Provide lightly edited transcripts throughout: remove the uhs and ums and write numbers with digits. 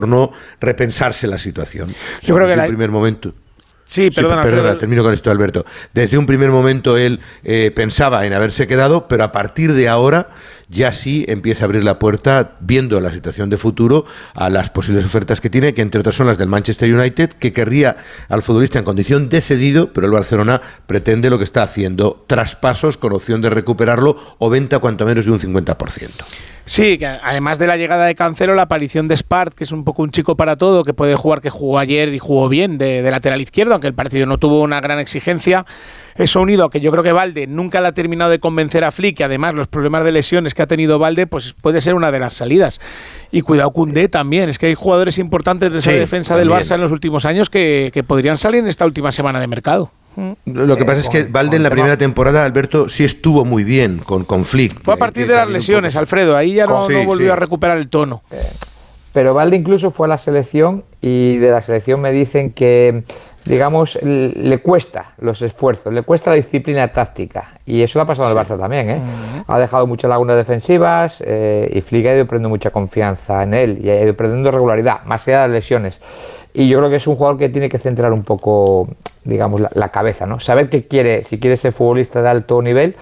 no repensarse la situación. Yo creo que en primer momento. Sí, perdona, termino con esto, Alberto. Desde un primer momento él pensaba en haberse quedado, pero a partir de ahora ya sí empieza a abrir la puerta, viendo la situación de futuro, a las posibles ofertas que tiene, que entre otras son las del Manchester United, que querría al futbolista en condición de cedido, pero el Barcelona pretende lo que está haciendo, traspasos con opción de recuperarlo o venta cuanto menos de un 50%. Sí, que además de la llegada de Cancelo, la aparición de Spart, que es un poco un chico para todo, que puede jugar, que jugó ayer y jugó bien de lateral izquierdo, aunque el partido no tuvo una gran exigencia. Eso unido a que yo creo que Balde nunca le ha terminado de convencer a Flick, y además los problemas de lesiones que ha tenido Balde, pues puede ser una de las salidas. Y cuidado Koundé también, es que hay jugadores importantes de esa defensa también del Barça en los últimos años que podrían salir en esta última semana de mercado. Lo que pasa es que Balde en la primera temporada, Alberto, sí estuvo muy bien con Flick. Fue a partir de las lesiones, Alfredo, ahí ya no volvió a recuperar el tono. Pero Balde incluso fue a la selección, y de la selección me dicen que, digamos, le cuesta los esfuerzos, le cuesta la disciplina táctica, y eso le ha pasado al Barça también, ¿eh? Ha dejado muchas lagunas defensivas, y Flick ha ido perdiendo mucha confianza en él y ha ido perdiendo regularidad, más allá de las lesiones. Y yo creo que es un jugador que tiene que centrar un poco, digamos, la cabeza, ¿no? Saber qué quiere, si quiere ser futbolista de alto nivel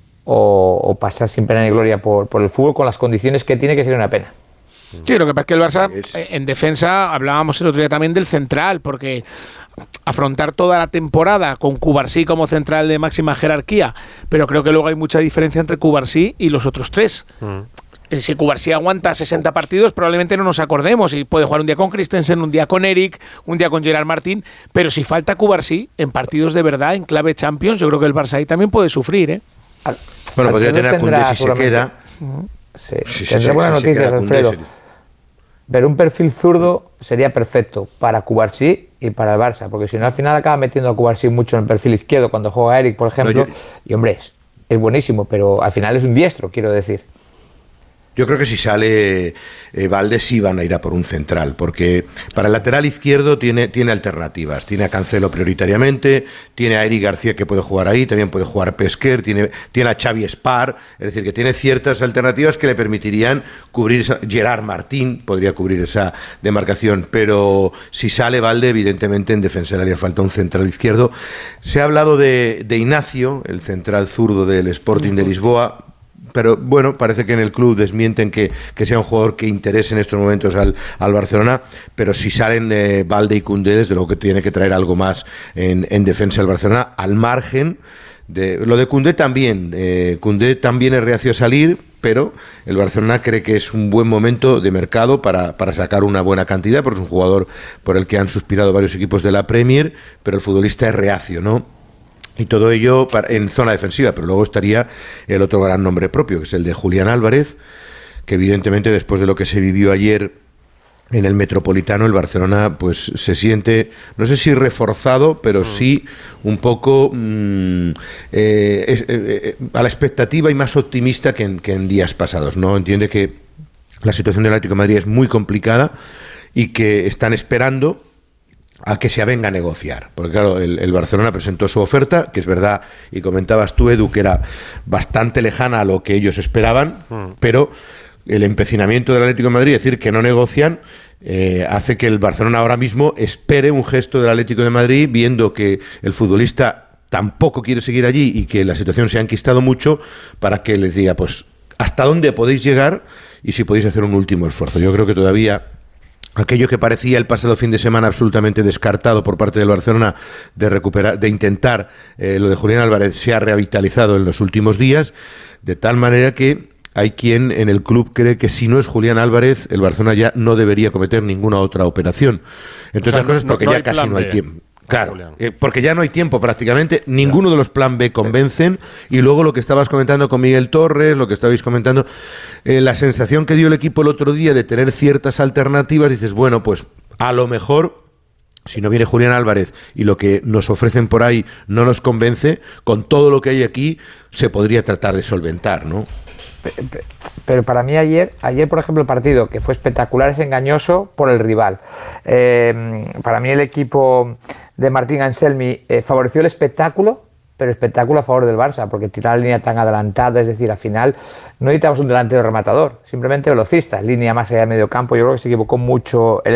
o pasar sin pena ni gloria por el fútbol con las condiciones que tiene, que sería una pena. Sí, lo que pasa es que el Barça, en defensa, hablábamos el otro día también del central, porque afrontar toda la temporada con Cubarsí como central de máxima jerarquía, pero creo que luego hay mucha diferencia entre Cubarsí y los otros tres. Si Cubarsí aguanta 60 partidos, probablemente no nos acordemos, y puede jugar un día con Christensen, un día con Eric, un día con Gerard Martín, pero si falta Cubarsí en partidos de verdad, en clave Champions, yo creo que el Barça ahí también puede sufrir, ¿eh? Bueno, podría tener a Koundé si se queda. Sí, tendré buenas noticias, Alfredo. Pero un perfil zurdo sería perfecto para Cubarsí y para el Barça, porque si no, al final acaba metiendo a Cubarsí mucho en el perfil izquierdo cuando juega Eric, por ejemplo, y hombre, es buenísimo, pero al final es un diestro, quiero decir. Yo creo que si sale Balde sí van a ir a por un central, porque para el lateral izquierdo tiene alternativas. Tiene a Cancelo prioritariamente, tiene a Eric García que puede jugar ahí, también puede jugar Pesquer, tiene a Xavi Spar, es decir, que tiene ciertas alternativas que le permitirían cubrir Gerard Martín podría cubrir esa demarcación, pero si sale Balde, evidentemente en defensa le haría falta un central izquierdo. Se ha hablado de Ignacio, el central zurdo del Sporting de Lisboa, pero bueno, parece que en el club desmienten que sea un jugador que interese en estos momentos al Barcelona, pero si salen Balde y Koundé, desde luego que tiene que traer algo más en defensa del Barcelona, al margen de lo de Koundé también. Koundé también es reacio a salir, pero el Barcelona cree que es un buen momento de mercado para sacar una buena cantidad, porque es un jugador por el que han suspirado varios equipos de la Premier, pero el futbolista es reacio, ¿no? Y todo ello en zona defensiva, pero luego estaría el otro gran nombre propio, que es el de Julián Álvarez, que evidentemente después de lo que se vivió ayer en el Metropolitano, el Barcelona pues se siente, no sé si reforzado, pero sí un poco a la expectativa y más optimista que en días pasados, ¿no? Entiende que la situación del Atlético de Madrid es muy complicada y que están esperando a que se avenga a negociar, porque claro, el Barcelona presentó su oferta, que es verdad, y comentabas tú, Edu, que era bastante lejana a lo que ellos esperaban, pero el empecinamiento del Atlético de Madrid, decir que no negocian, hace que el Barcelona ahora mismo espere un gesto del Atlético de Madrid, viendo que el futbolista tampoco quiere seguir allí y que la situación se ha enquistado mucho, para que les diga, pues, hasta dónde podéis llegar y si podéis hacer un último esfuerzo. Yo creo que todavía aquello que parecía el pasado fin de semana absolutamente descartado por parte del Barcelona de recuperar, de intentar lo de Julián Álvarez, se ha revitalizado en los últimos días, de tal manera que hay quien en el club cree que si no es Julián Álvarez, el Barcelona ya no debería cometer ninguna otra operación. Entre otras cosas porque ya casi no hay tiempo. Claro, porque ya no hay tiempo prácticamente, ninguno de los plan B convencen, y luego lo que estabas comentando con Miguel Torres, lo que estabais comentando, la sensación que dio el equipo el otro día de tener ciertas alternativas, dices, bueno, pues a lo mejor, si no viene Julián Álvarez y lo que nos ofrecen por ahí no nos convence, con todo lo que hay aquí se podría tratar de solventar, ¿no? Pero para mí ayer, por ejemplo, el partido que fue espectacular es engañoso por el rival. Para mí el equipo de Martín Anselmi favoreció el espectáculo, pero espectáculo a favor del Barça, porque tirar la línea tan adelantada, es decir, al final no necesitamos un delantero rematador, simplemente velocista, línea más allá de medio campo. Yo creo que se equivocó mucho el